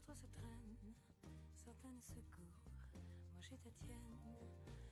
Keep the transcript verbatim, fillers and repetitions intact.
d'autres se traînent, certaines se courent. Moi, je t'ai tienne,